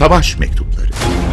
Savaş Mektupları.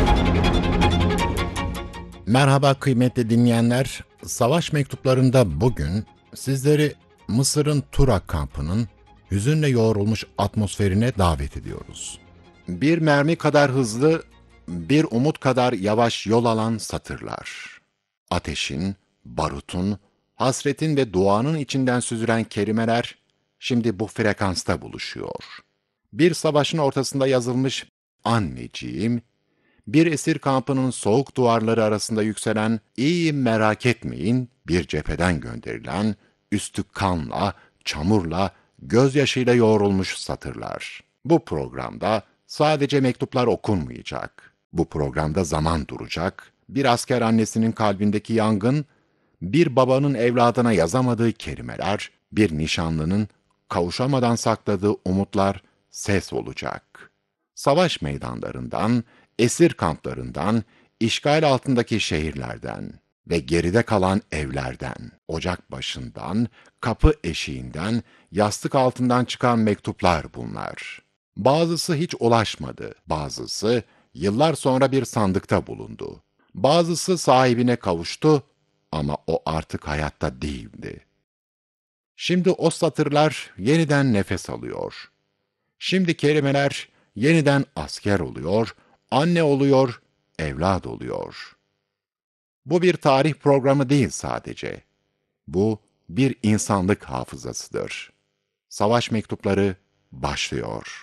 Merhaba kıymetli dinleyenler. Savaş mektuplarında bugün sizleri Mısır'ın Tura kampının hüzünle yoğrulmuş atmosferine davet ediyoruz. Bir mermi kadar hızlı, bir umut kadar yavaş yol alan satırlar. Ateşin, barutun, hasretin ve duanın içinden süzülen kelimeler şimdi bu frekansta buluşuyor. Bir savaşın ortasında yazılmış anneciğim, bir esir kampının soğuk duvarları arasında yükselen, iyiyim merak etmeyin, bir cepheden gönderilen, üstü kanla, çamurla, gözyaşıyla yoğrulmuş satırlar. Bu programda sadece mektuplar okunmayacak. Bu programda zaman duracak, bir asker annesinin kalbindeki yangın, bir babanın evladına yazamadığı kelimeler, bir nişanlının kavuşamadan sakladığı umutlar ses olacak. Savaş meydanlarından, esir kamplarından, işgal altındaki şehirlerden ve geride kalan evlerden, ocak başından, kapı eşiğinden, yastık altından çıkan mektuplar bunlar. Bazısı hiç ulaşmadı, bazısı yıllar sonra bir sandıkta bulundu. Bazısı sahibine kavuştu ama o artık hayatta değildi. Şimdi o satırlar yeniden nefes alıyor. Şimdi kelimeler yeniden asker oluyor, anne oluyor, evlat oluyor. Bu bir tarih programı değil sadece. Bu bir insanlık hafızasıdır. Savaş mektupları başlıyor.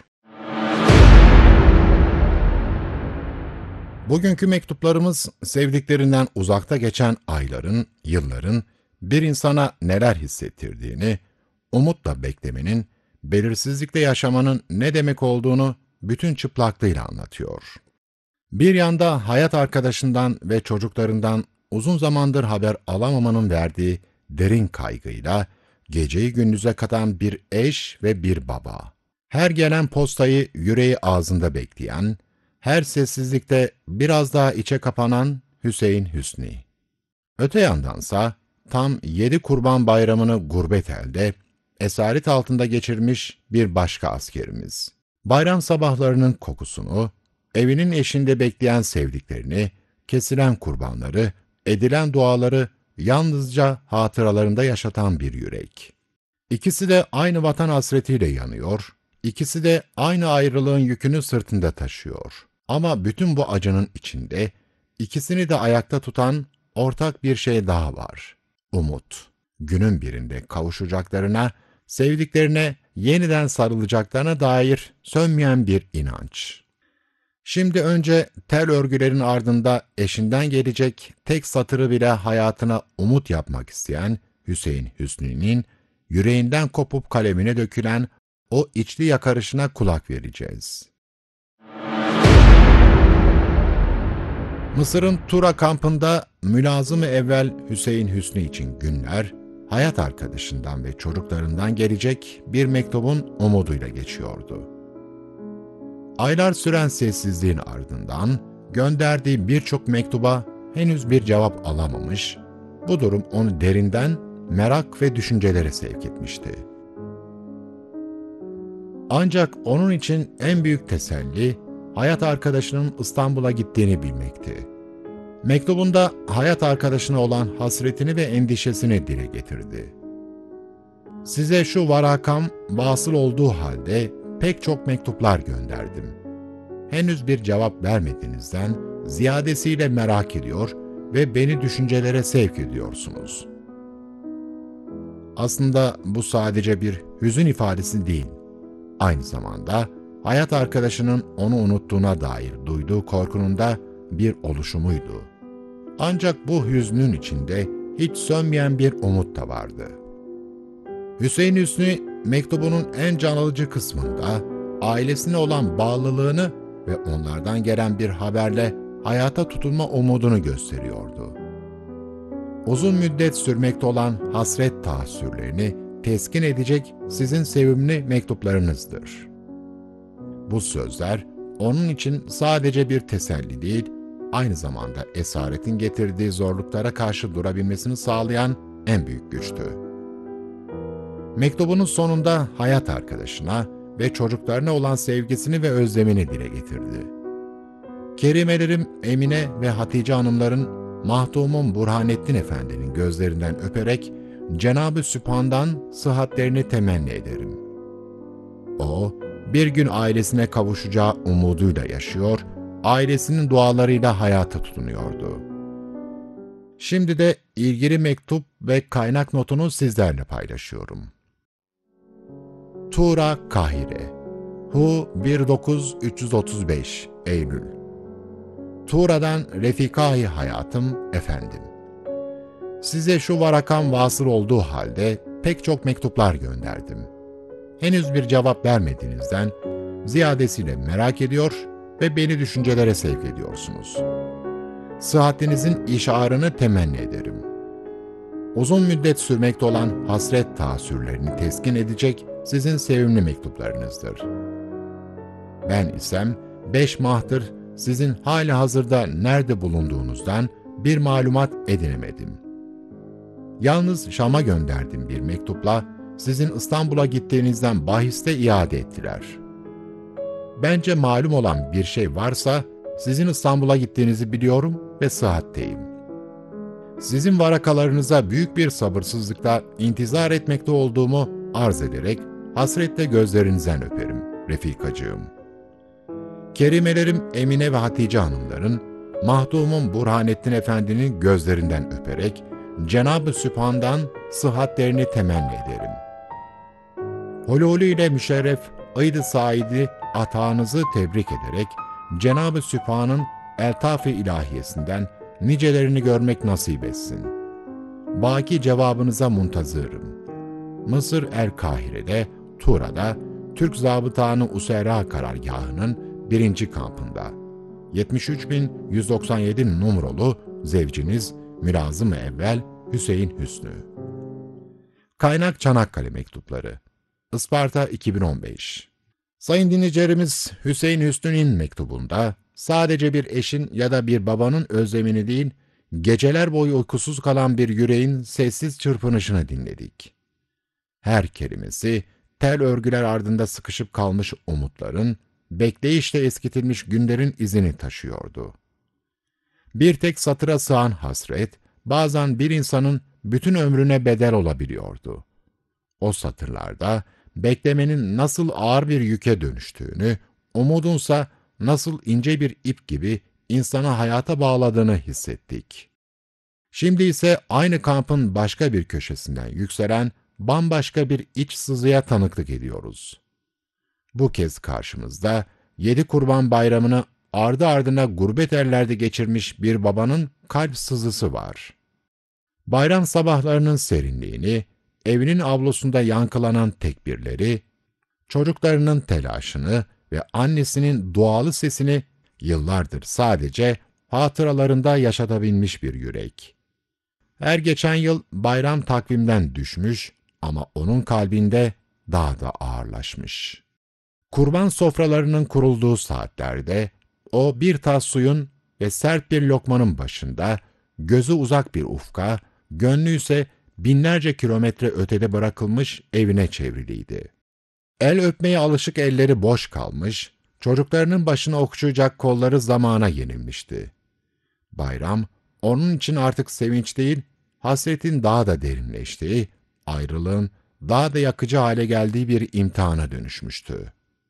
Bugünkü mektuplarımız sevdiklerinden uzakta geçen ayların, yılların bir insana neler hissettirdiğini, umutla beklemenin, belirsizlikle yaşamanın ne demek olduğunu bütün çıplaklığıyla anlatıyor. Bir yanda hayat arkadaşından ve çocuklarından uzun zamandır haber alamamanın verdiği derin kaygıyla geceyi gündüze katan bir eş ve bir baba. Her gelen postayı yüreği ağzında bekleyen, her sessizlikte biraz daha içe kapanan Hüseyin Hüsnü. Öte yandansa tam 7 Kurban Bayramı'nı gurbet elde, esaret altında geçirmiş bir başka askerimiz. Bayram sabahlarının kokusunu, evinin eşinde bekleyen sevdiklerini, kesilen kurbanları, edilen duaları yalnızca hatıralarında yaşatan bir yürek. İkisi de aynı vatan hasretiyle yanıyor, ikisi de aynı ayrılığın yükünü sırtında taşıyor. Ama bütün bu acının içinde ikisini de ayakta tutan ortak bir şey daha var. Umut. Günün birinde kavuşacaklarına, sevdiklerine yeniden sarılacaklarına dair sönmeyen bir inanç. Şimdi önce tel örgülerin ardında eşinden gelecek tek satırı bile hayatına umut yapmak isteyen Hüseyin Hüsnü'nün yüreğinden kopup kalemine dökülen o içli yakarışına kulak vereceğiz. Mısır'ın Tura kampında mülazım-ı evvel Hüseyin Hüsnü için günler, hayat arkadaşından ve çocuklarından gelecek bir mektubun umuduyla geçiyordu. Aylar süren sessizliğin ardından gönderdiği birçok mektuba henüz bir cevap alamamış, bu durum onu derinden merak ve düşüncelere sevk etmişti. Ancak onun için en büyük teselli, hayat arkadaşının İstanbul'a gittiğini bilmekti. Mektubunda hayat arkadaşına olan hasretini ve endişesini dile getirdi. Size şu varakam vasıl olduğu halde pek çok mektuplar gönderdim. Henüz bir cevap vermediğinizden ziyadesiyle merak ediyor ve beni düşüncelere sevk ediyorsunuz. Aslında bu sadece bir hüzün ifadesi değil. Aynı zamanda hayat arkadaşının onu unuttuğuna dair duyduğu korkunun da bir oluşumuydu. Ancak bu hüznün içinde hiç sönmeyen bir umut da vardı. Hüseyin Hüsnü, mektubunun en can alıcı kısmında ailesine olan bağlılığını ve onlardan gelen bir haberle hayata tutunma umudunu gösteriyordu. Uzun müddet sürmekte olan hasret tahassürlerini teskin edecek sizin sevimli mektuplarınızdır. Bu sözler onun için sadece bir teselli değil, aynı zamanda esaretin getirdiği zorluklara karşı durabilmesini sağlayan en büyük güçtü. Mektubunun sonunda hayat arkadaşına ve çocuklarına olan sevgisini ve özlemini dile getirdi. Kerimelerim Emine ve Hatice Hanımların mahdumum Burhanettin Efendi'nin gözlerinden öperek Cenab-ı Sübhan'dan sıhhatlerini temenni ederim. O, bir gün ailesine kavuşacağı umuduyla yaşıyor, ailesinin dualarıyla hayata tutunuyordu. Şimdi de ilgili mektup ve kaynak notunu sizlerle paylaşıyorum. Tura, Kahire. Hu 19-335 Eylül. Tura'dan Refika-i hayatım efendim. Size şu varakam vasıl olduğu halde pek çok mektuplar gönderdim. Henüz bir cevap vermediğinizden ziyadesiyle merak ediyor ve beni düşüncelere sevk ediyorsunuz. Sıhhatinizin işarını temenni ederim. Uzun müddet sürmekte olan hasret tahassürlerini teskin edecek sizin sevimli mektuplarınızdır. Ben isem 5 mahtır sizin halihazırda nerede bulunduğunuzdan bir malumat edinemedim. Yalnız Şam'a gönderdiğim bir mektupla sizin İstanbul'a gittiğinizden bahiste iade ettiler. Bence malum olan bir şey varsa sizin İstanbul'a gittiğinizi biliyorum ve sıhhatteyim. Sizin varakalarınıza büyük bir sabırsızlıkla intizar etmekte olduğumu arz ederek hasretle gözlerinizden öperim Refikacığım. Kerimelerim Emine ve Hatice Hanımların, mahdumum Burhanettin Efendi'nin gözlerinden öperek Cenab-ı Sübhan'dan sıhhatlerini temenni ederim. Hulûlü ile müşerref Ayd-ı Said'i atağınızı tebrik ederek Cenab-ı Sübhan'ın eltaf-ı ilahiyesinden nicelerini görmek nasip etsin. Baki cevabınıza muntazırım. Mısır el-Kahire'de, Tura'da, Türk Zabıtanı Usera Karargahı'nın 1. kampında. 73.197 numaralı zevciniz Mülazım-ı Evvel Hüseyin Hüsnü. Kaynak Çanakkale Mektupları. Isparta 2015. Sayın dinleyicilerimiz, Hüseyin Hüsnü'nün mektubunda sadece bir eşin ya da bir babanın özlemini değil, geceler boyu uykusuz kalan bir yüreğin sessiz çırpınışını dinledik. Her kelimesi, tel örgüler ardında sıkışıp kalmış umutların, bekleyişle eskitilmiş günlerin izini taşıyordu. Bir tek satıra sığan hasret, bazen bir insanın bütün ömrüne bedel olabiliyordu. O satırlarda, beklemenin nasıl ağır bir yüke dönüştüğünü, umudunsa nasıl ince bir ip gibi insana hayata bağladığını hissettik. Şimdi ise aynı kampın başka bir köşesinden yükselen bambaşka bir iç sızıya tanıklık ediyoruz. Bu kez karşımızda 7 Kurban Bayramı'nı ardı ardına gurbet ellerde geçirmiş bir babanın kalp sızısı var. Bayram sabahlarının serinliğini, evinin avlusunda yankılanan tekbirleri, çocuklarının telaşını ve annesinin dualı sesini yıllardır sadece hatıralarında yaşatabilmiş bir yürek. Her geçen yıl bayram takvimden düşmüş ama onun kalbinde daha da ağırlaşmış. Kurban sofralarının kurulduğu saatlerde o bir tas suyun ve sert bir lokmanın başında, gözü uzak bir ufka, gönlü ise binlerce kilometre ötede bırakılmış evine çevriliydi. El öpmeye alışık elleri boş kalmış, çocuklarının başına okşayacak kolları zamana yenilmişti. Bayram, onun için artık sevinç değil, hasretin daha da derinleştiği, ayrılığın daha da yakıcı hale geldiği bir imtihana dönüşmüştü.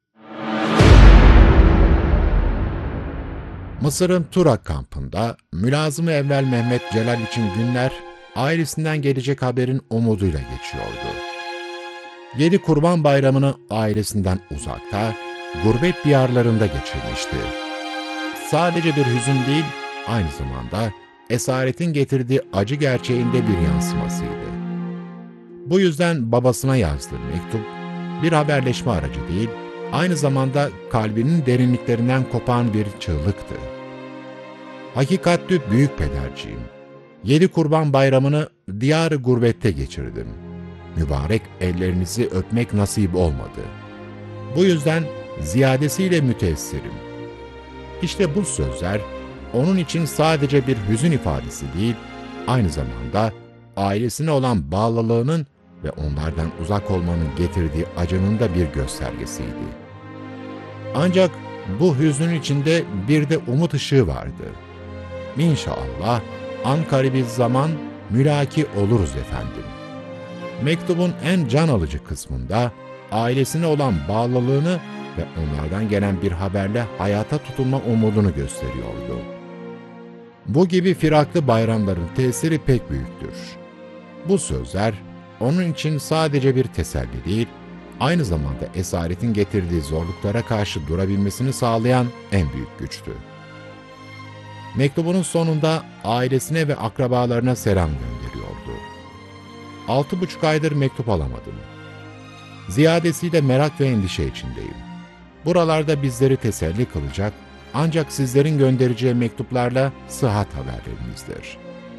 Mısır'ın Tura kampında Mülazım-ı Evvel Mehmet Celal için günler, ailesinden gelecek haberin umuduyla geçiyordu. 7 Kurban Bayramı'nı ailesinden uzakta, gurbet diyarlarında geçirmişti. Sadece bir hüzün değil, aynı zamanda esaretin getirdiği acı gerçeğinde bir yansımasıydı. Bu yüzden babasına yazdığı mektup, bir haberleşme aracı değil, aynı zamanda kalbinin derinliklerinden kopan bir çığlıktı. Hakikatli büyük pederciyim. 7 Kurban Bayramı'nı diyar-ı gurbette geçirdim. Mübarek ellerinizi öpmek nasip olmadı. Bu yüzden ziyadesiyle müteessirim. İşte bu sözler, onun için sadece bir hüzün ifadesi değil, aynı zamanda ailesine olan bağlılığının ve onlardan uzak olmanın getirdiği acının da bir göstergesiydi. Ancak bu hüznün içinde bir de umut ışığı vardı. İnşallah an karibiz zaman mülaki oluruz efendim. Mektubun en can alıcı kısmında ailesine olan bağlılığını ve onlardan gelen bir haberle hayata tutunma umudunu gösteriyordu. Bu gibi firaklı bayramların tesiri pek büyüktür. Bu sözler onun için sadece bir teselli değil, aynı zamanda esaretin getirdiği zorluklara karşı durabilmesini sağlayan en büyük güçtü. Mektubunun sonunda ailesine ve akrabalarına selam gönderiyordu. 6,5 aydır mektup alamadım. Ziyadesiyle merak ve endişe içindeyim. Buralarda bizleri teselli kılacak, ancak sizlerin göndereceği mektuplarla sıhhat haberlerinizdir.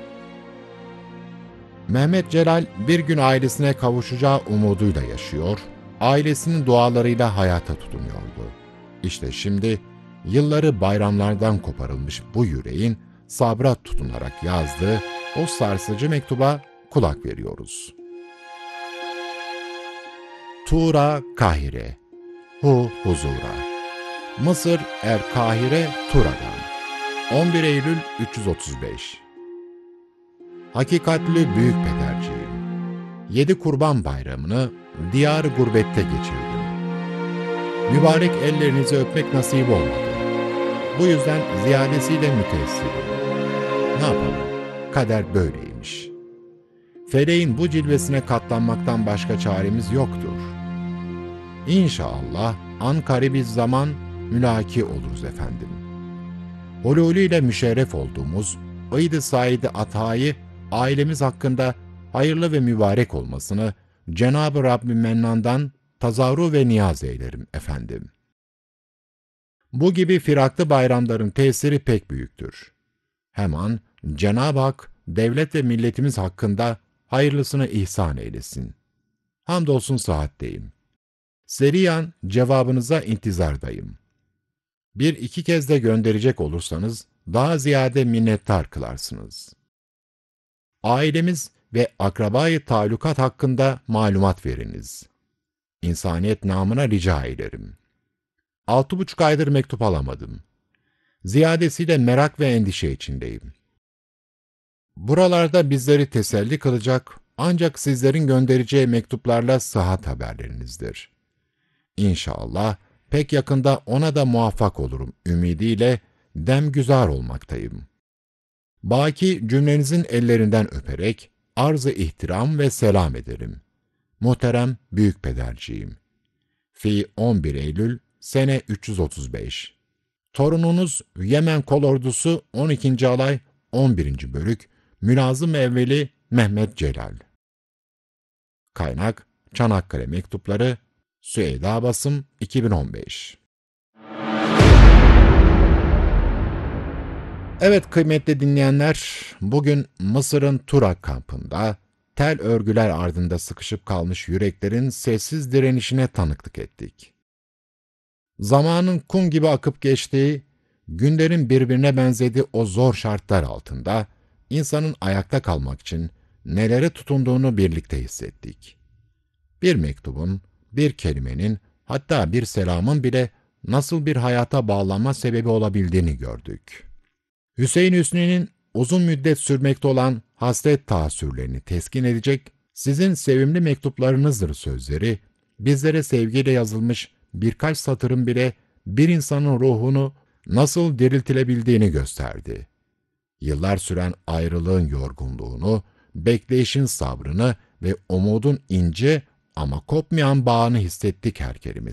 Mehmet Celal bir gün ailesine kavuşacağı umuduyla yaşıyor, ailesinin dualarıyla hayata tutunuyordu. İşte şimdi yılları bayramlardan koparılmış bu yüreğin sabra tutunarak yazdığı o sarsıcı mektuba kulak veriyoruz. Tura Kahire, huzura. Mısır Kahire Tura'dan. 11 Eylül 335. Hakikatli büyük pederciyim. 7 Kurban Bayramı'nı diyar-ı gurbette geçirdim. Mübarek ellerinizi öpmek nasip olmadı. Bu yüzden ziyadesiyle müteessirim. Ne yapalım? Kader böyleymiş. Feleğin bu cilvesine katlanmaktan başka çaremiz yoktur. İnşallah an karibiz zaman mülaki oluruz efendim. Hulûlü ile müşerref olduğumuz Eid-i Said-i Ata'yı ailemiz hakkında hayırlı ve mübarek olmasını Cenab-ı Rabbim Mennan'dan tazarru ve niyaz eylerim efendim. Bu gibi firaklı bayramların tesiri pek büyüktür. Hemen Cenab-ı Hak devlet ve milletimiz hakkında hayırlısını ihsan eylesin. Hamdolsun sıhhatteyim. Seriyan cevabınıza intizardayım. 1-2 kez de gönderecek olursanız daha ziyade minnettar kılarsınız. Ailemiz ve akrabayı talukat hakkında malumat veriniz. İnsaniyet namına rica ederim. 6,5 aydır mektup alamadım. Ziyadesiyle merak ve endişe içindeyim. Buralarda bizleri teselli kılacak ancak sizlerin göndereceği mektuplarla sıhhat haberlerinizdir. İnşallah pek yakında ona da muvaffak olurum ümidiyle demgüzar olmaktayım. Baki cümlenizin ellerinden öperek arz-ı ihtiram ve selam ederim. Muhterem büyük pederciğim. Fi 11 Eylül sene 335. Torununuz Yemen Kolordusu 12. Alay 11. Bölük Mülazım Evveli Mehmet Celal. Kaynak Çanakkale Mektupları Süheyda Basım 2015. Evet kıymetli dinleyenler, bugün Mısır'ın Tura kampında tel örgüler ardında sıkışıp kalmış yüreklerin sessiz direnişine tanıklık ettik. Zamanın kum gibi akıp geçtiği, günlerin birbirine benzediği o zor şartlar altında insanın ayakta kalmak için nelere tutunduğunu birlikte hissettik. Bir mektubun, bir kelimenin, hatta bir selamın bile nasıl bir hayata bağlanma sebebi olabildiğini gördük. Hüseyin Hüsnü'nün uzun müddet sürmekte olan hasret tahassürlerini teskin edecek sizin sevimli mektuplarınızdır sözleri, bizlere sevgiyle yazılmış birkaç satırın bile bir insanın ruhunu nasıl diriltilebildiğini gösterdi. Yıllar süren ayrılığın yorgunluğunu, bekleyişin sabrını ve umudun ince ama kopmayan bağını hissettik her kelimesinde.